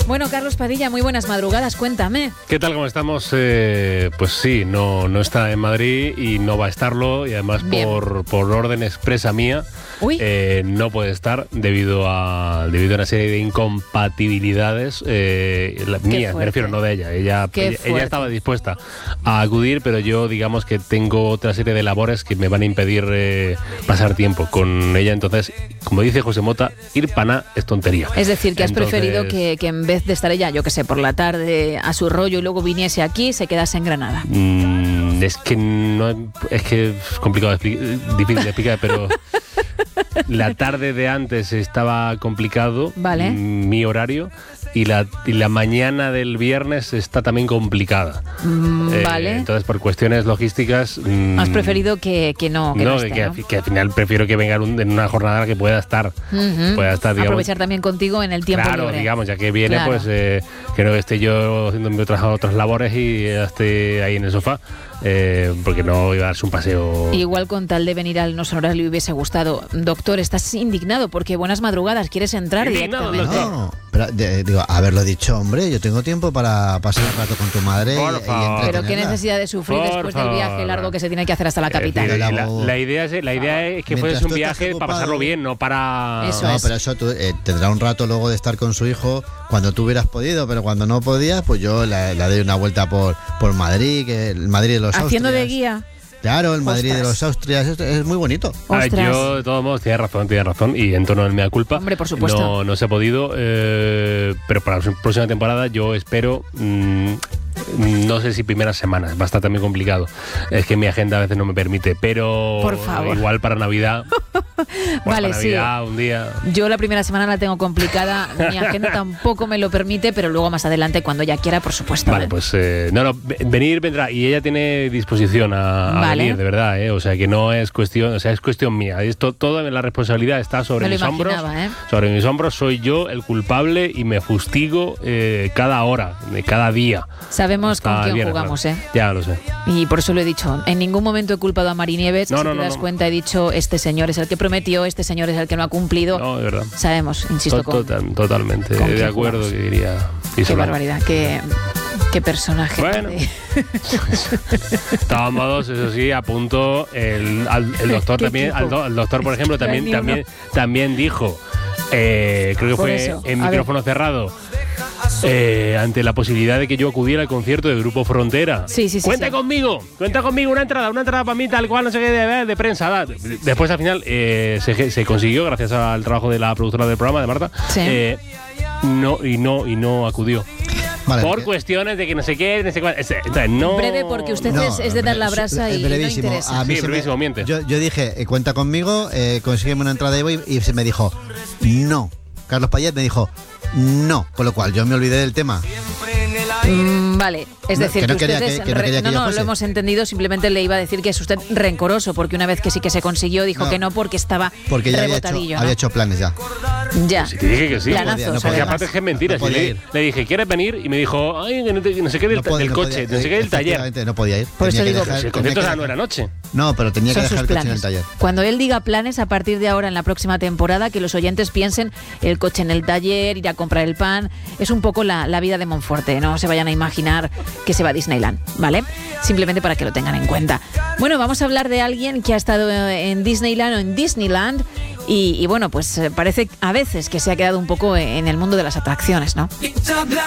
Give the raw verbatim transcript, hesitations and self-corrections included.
Bueno, Carlos Padilla, muy buenas madrugadas, cuéntame. ¿Qué tal, cómo estamos? Eh, pues sí, no, no está en Madrid y no va a estarlo, y además por, por orden expresa mía eh, no puede estar debido a, debido a una serie de incompatibilidades eh, la, mías, me refiero, no de ella. Ella, ella, ella estaba dispuesta a acudir, pero yo digamos que tengo otra serie de labores que me van a impedir eh, pasar tiempo con ella. Entonces, como dice José Mota, ir pana es tontería. Es decir, que has Entonces, preferido que, que en vez de estar ella, yo que sé, por la tarde a su rollo y luego viniese aquí, se quedase en Granada. Mmm, es que no es que es complicado de explicar, difícil de explicar, pero la tarde de antes estaba complicado, vale. mi horario, y la, y la mañana del viernes está también complicada. Mm, eh, vale. Entonces, por cuestiones logísticas... Mmm, has preferido que, que no, que no, no esté, que, ¿no? que al final prefiero que venga un, en una jornada que pueda estar. Uh-huh. Pueda estar, digamos, aprovechar también contigo en el tiempo claro, libre. digamos, ya que viene, claro. pues eh, que no esté yo haciendo otras, otras labores y esté ahí en el sofá. Eh, porque no iba a darse un paseo. Igual con tal de venir al No Sonoras le hubiese gustado. Doctor, estás indignado porque buenas madrugadas, ¿quieres entrar indignado, directamente? No, pero de, digo, haberlo dicho, hombre, yo tengo tiempo para pasar un rato con tu madre y, y entretenerla. Pero qué necesidad de sufrir Por después favor. del viaje largo que se tiene que hacer hasta la capital. Eh, la, la, la idea es, la idea es que fuese un viaje para pasarlo bien, no para... Eso no, es. pero eso tú, eh, tendrá un rato luego de estar con su hijo cuando tú hubieras podido, pero cuando no podías, pues yo le, le doy una vuelta por, por Madrid, que el Madrid de los Haciendo Austrias. de guía. Claro, el Madrid Ostras. de los Austrias es, es muy bonito. Ah, yo, de todos modos, tienes razón, tienes razón. Y en torno al mea culpa, Hombre, por supuesto. no, no se ha podido. Eh, pero para la próxima temporada yo espero... Mmm, no sé si primeras semanas, va a estar también complicado. Es que mi agenda a veces no me permite, pero por favor. Igual para Navidad. Vale, para Navidad, sí. un día. Yo la primera semana la tengo complicada, mi agenda tampoco me lo permite, pero luego más adelante, cuando ella quiera, por supuesto. Vale, ¿eh? pues eh, no, no, venir vendrá y ella tiene disposición a, a vale. venir, de verdad, ¿eh? O sea que no es cuestión, o sea, es cuestión mía. Esto, toda la responsabilidad está sobre me mis lo hombros. ¿eh? Sobre mis hombros soy yo el culpable y me fustigo eh, cada hora, de cada día. Sabemos con quién viernes, jugamos, claro. ¿eh? Ya lo sé. Y por eso lo he dicho. En ningún momento he culpado a Mari Nieves. No, si no, te no, das no. cuenta, he dicho, este señor es el que prometió, este señor es el que no ha cumplido. No, de verdad. Sabemos, insisto, con, Total, totalmente con de acuerdo, jugamos. que diría. Qué barbaridad, qué, qué personaje. Bueno, estábamos, eso sí, a punto. El, al, el doctor también, al do, el doctor, por ejemplo, también, también, también dijo, eh, creo que por fue eso, en micrófono ver. cerrado. Eh, ante la posibilidad de que yo acudiera al concierto del Grupo Frontera. Sí, sí, sí. Cuenta sí. conmigo, cuenta conmigo, una entrada, una entrada para mí, tal cual, no sé qué, de, de prensa. Da. Después, al final, eh, se, se consiguió, gracias al trabajo de la productora del programa, de Marta. Sí. Eh, no, y no, y no acudió. Vale, por que, cuestiones de que no sé qué, no sé cuál. Entonces, no. Breve, porque usted no, es, es de dar la brasa y no interesa. A mí sí, se brevísimo, me, miente. Yo, yo dije, eh, cuenta conmigo, eh, consígueme una entrada de voy y se me dijo, no. Carlos Payet me dijo, no. Con lo cual, yo me olvidé del tema. Mm, vale, es No, decir, que que, no quería usted que- es que no quería re- que no, yo no, fuese. lo hemos entendido, simplemente le iba a decir que es usted rencoroso, porque una vez que sí que se consiguió, dijo No. que no, porque estaba Porque ya había hecho, rebotadillo, ¿no? había hecho planes ya. Ya. Sí, te dije que sí. Planazos, no podía, Porque además. aparte es que es mentira. No Si podía le, ir. le dije, ¿quieres venir? Y me dijo, ay, que no, te- que no sé qué del, No podía- del no coche, podía, no sé qué del taller. efectivamente, No podía ir. Por eso Tenía que digo, dejar- Pues el tenía concierto que era no dejar- era noche. No, pero tenía Son que sus dejar el coche en planes. el taller. Cuando él diga planes a partir de ahora en la próxima temporada, que los oyentes piensen el coche en el taller, ir a comprar el pan, es un poco la, la vida de Monforte, no se vayan a imaginar que se va a Disneyland, ¿vale? Simplemente para que lo tengan en cuenta. Bueno, vamos a hablar de alguien que ha estado en Disneyland o en Disneyland y, y bueno, pues parece a veces que se ha quedado un poco en el mundo de las atracciones, ¿no?